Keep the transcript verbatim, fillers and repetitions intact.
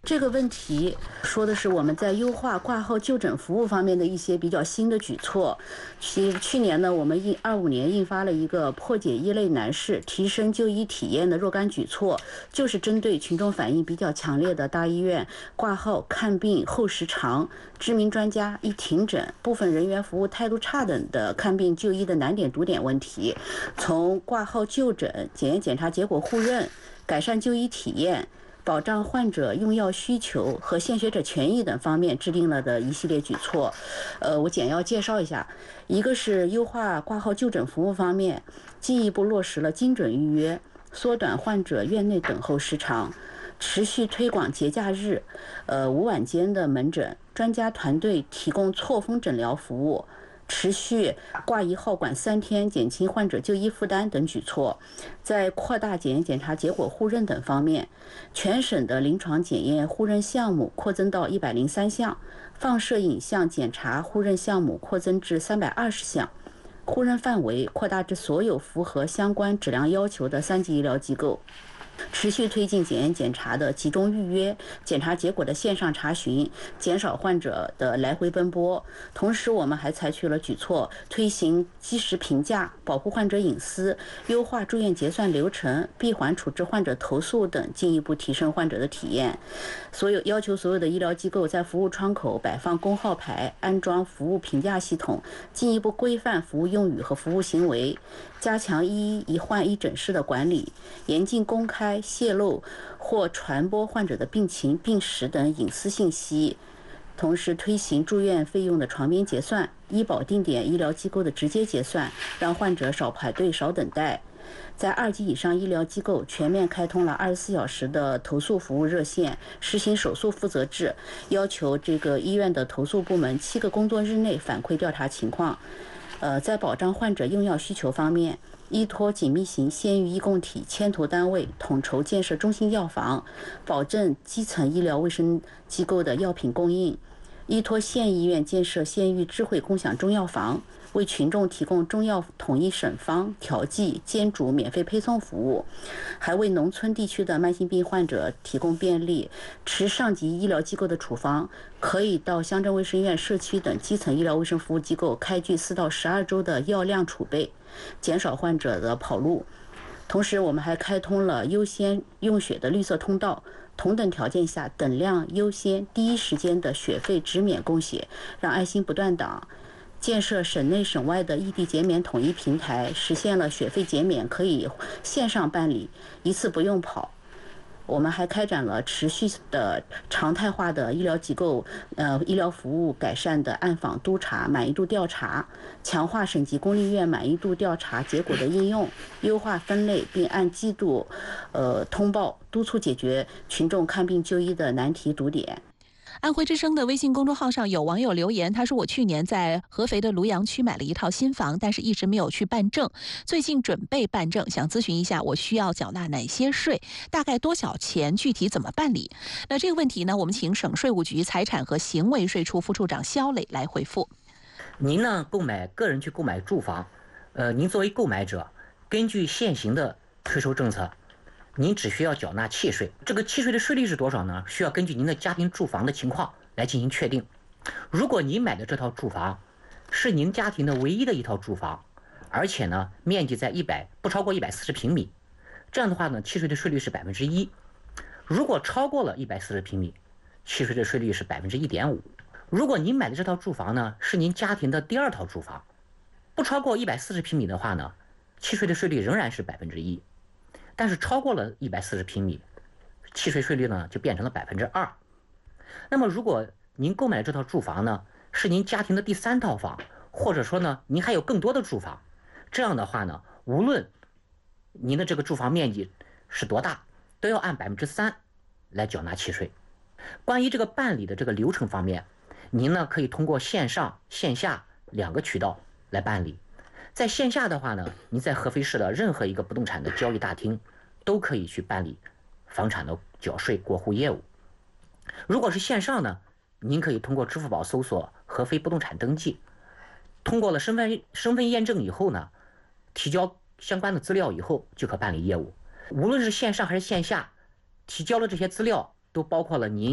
这个问题说的是我们在优化挂号就诊服务方面的一些比较新的举措。其实去年呢，我们印二五年印发了一个破解医类难事、提升就医体验的若干举措，就是针对群众反映比较强烈的大医院挂号看病候时长、知名专家一停诊、部分人员服务态度差等的看病就医的难点堵点问题，从挂号就诊、检验检查结果互认、改善就医体验、保障患者用药需求和献血者权益等方面制定了的一系列举措。呃，我简要介绍一下。一个是优化挂号就诊服务方面，进一步落实了精准预约，缩短患者院内等候时长，持续推广节假日、呃午晚间的门诊，专家团队提供错峰诊疗服务，持续挂一号管三天，减轻患者就医负担等举措。在扩大检验检查结果互认等方面，全省的临床检验互认项目扩增到一百零三项，放射影像检查互认项目扩增至三百二十项，互认范围扩大至所有符合相关质量要求的三级医疗机构。持续推进检验检查的集中预约、检查结果的线上查询，减少患者的来回奔波。同时，我们还采取了举措，推行及时评价，保护患者隐私，优化住院结算流程，闭环处置患者投诉等，进一步提升患者的体验。所有要求所有的医疗机构在服务窗口摆放工号牌，安装服务评价系统，进一步规范服务用语和服务行为，加强一医一患一诊室的管理，严禁公开泄露或传播患者的病情、病史等隐私信息。同时推行住院费用的床边结算、医保定点医疗机构的直接结算，让患者少排队、少等待。在二级以上医疗机构全面开通了二十四小时的投诉服务热线，实行手术负责制，要求这个医院的投诉部门七个工作日内反馈调查情况。呃，在保障患者用药需求方面，依托紧密型县域医共体牵头单位统筹建设中心药房，保证基层医疗卫生机构的药品供应；依托县医院建设县域智慧共享中药房，为群众提供中药统一审方、调剂、煎煮免费配送服务，还为农村地区的慢性病患者提供便利。持上级医疗机构的处方，可以到乡镇卫生院、社区等基层医疗卫生服务机构开具四到十二周的药量储备，减少患者的跑路。同时，我们还开通了优先用血的绿色通道，同等条件下等量优先、第一时间的血费直免供血，让爱心不断档。建设省内省外的异地减免统一平台，实现了血费减免可以线上办理，一次不用跑。我们还开展了持续的常态化的医疗机构呃医疗服务改善的暗访督查、满意度调查，强化省级公立医院满意度调查结果的应用，优化分类并按季度呃通报，督促解决群众看病就医的难题堵点。 安徽之声的微信公众号上有网友留言，他说我去年在合肥的庐阳区买了一套新房，但是一直没有去办证，最近准备办证，想咨询一下我需要缴纳哪些税，大概多少钱，具体怎么办理。那这个问题呢，我们请省税务局财产和行为税处副处长肖磊来回复。 您呢购买个人去购买住房，呃，您作为购买者，根据现行的税收政策，您只需要缴纳契税。这个契税的税率是多少呢？需要根据您的家庭住房的情况来进行确定。如果您买的这套住房是您家庭的唯一的一套住房，而且呢面积在一百不超过一百四十平米，这样的话呢，契税的税率是百分之一。如果超过了一百四十平米，契税的税率是百分之一点五。如果您买的这套住房呢是您家庭的第二套住房，不超过一百四十平米的话呢，契税的税率仍然是百分之一。但是超过了一百四十平米，契税税率呢就变成了百分之二。那么如果您购买的这套住房呢是您家庭的第三套房，或者说呢您还有更多的住房，这样的话呢，无论您的这个住房面积是多大，都要按百分之三来缴纳契税。关于这个办理的这个流程方面，您呢可以通过线上线下两个渠道来办理。在线下的话呢，您在合肥市的任何一个不动产的交易大厅都可以去办理房产的缴税过户业务。如果是线上呢，您可以通过支付宝搜索合肥不动产登记，通过了身份身份验证以后呢，提交相关的资料以后就可办理业务。无论是线上还是线下，提交了这些资料都包括了您